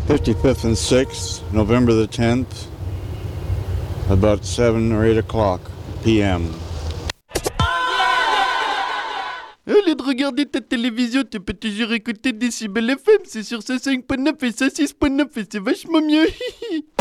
55th and 6th, November the 10th, about 7 or 8 o'clock p.m. Allez de regarder ta télévision, tu peux toujours écouter Décibel FM, c'est sur 5.9 et 6.9 et c'est vachement mieux.